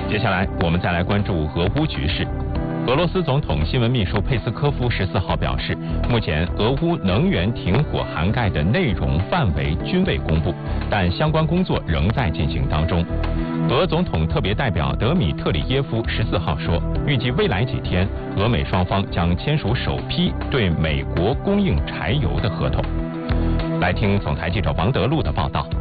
接下来我们再来关注俄乌局势。俄罗斯总统新闻秘书佩斯科夫14号表示，目前俄乌能源停火涵盖的内容范围均未公布，但相关工作仍在进行当中。俄总统特别代表德米特里耶夫14号说，预计未来几天，俄美双方将签署首批对美国供应柴油的合同。来听总台记者王德禄的报道。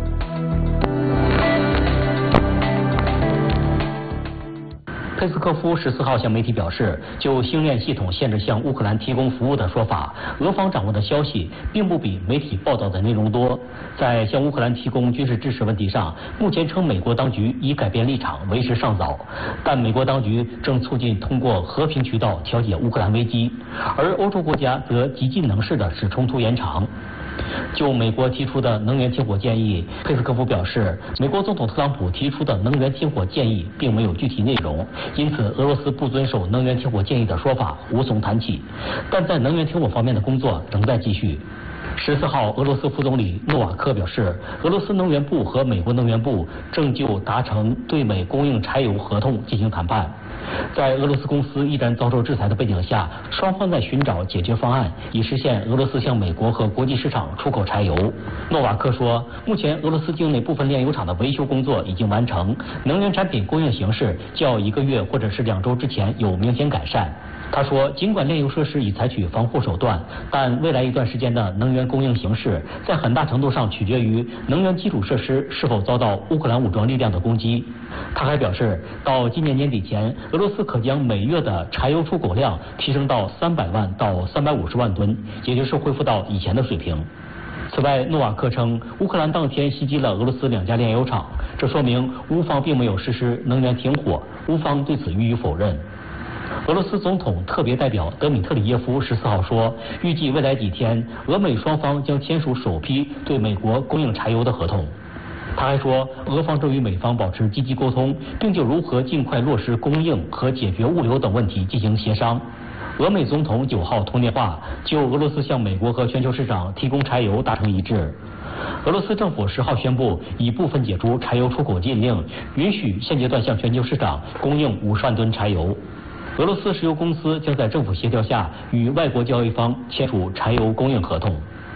佩斯科夫14号向媒体表示，就星链系统限制向乌克兰提供服务的说法，俄方掌握的消息并不比媒体报道的内容多。在向乌克兰提供军事支持问题上，目前称美国当局已改变立场，为时尚早。但美国当局正促进通过和平渠道调解乌克兰危机，而欧洲国家则极尽能事地使冲突延长。就美国提出的能源停火建议，佩斯科夫表示，美国总统特朗普提出的能源停火建议并没有具体内容，因此俄罗斯不遵守能源停火建议的说法无从谈起。但在能源停火方面的工作仍在继续。14号，俄罗斯副总理诺瓦克表示，俄罗斯能源部和美国能源部正就达成对美供应柴油合同进行谈判。在俄罗斯公司依然遭受制裁的背景下，双方在寻找解决方案，以实现俄罗斯向美国和国际市场出口柴油。诺瓦克说，目前俄罗斯境内部分炼油厂的维修工作已经完成，能源产品供应形势较1个月或者是2周之前有明显改善。他说，尽管炼油设施已采取防护手段，但未来一段时间的能源供应形势在很大程度上取决于能源基础设施是否遭到乌克兰武装力量的攻击。他还表示，到今年年底前，俄罗斯可将每月的柴油出口量提升到300万到350万吨，也就是恢复到以前的水平。此外，诺瓦克称，乌克兰当天袭击了俄罗斯2家炼油厂，这说明乌方并没有实施能源停火，乌方对此予以否认。俄罗斯总统特别代表德米特里耶夫14号说，预计未来几天，俄美双方将签署首批对美国供应柴油的合同。他还说，俄方正与美方保持积极沟通，并就如何尽快落实供应和解决物流等问题进行协商。俄美总统9号通电话，就俄罗斯向美国和全球市场提供柴油达成一致。俄罗斯政府10号宣布，已部分解除柴油出口禁令，允许现阶段向全球市场供应50万吨柴油。俄罗斯石油公司将在政府协调下与外国交易方签署柴油供应合同。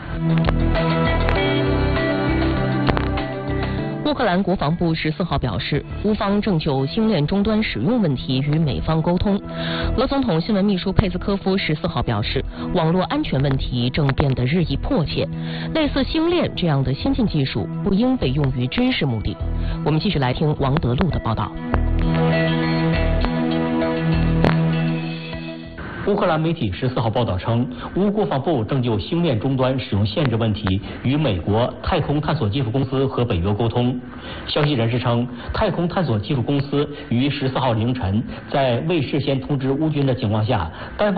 乌克兰国防部14号表示，乌方正就星链终端使用问题与美方沟通。俄总统新闻秘书佩斯科夫14号表示，网络安全问题正变得日益迫切，类似星链这样的先进技术不应被用于军事目的。我们继续来听王德禄的报道。 乌克兰媒体14号报道称，乌国防部正就星链终端使用限制问题与美国太空探索技术公司和北约沟通。消息人士称，太空探索技术公司于14号凌晨在未事先通知乌军的情况下，单方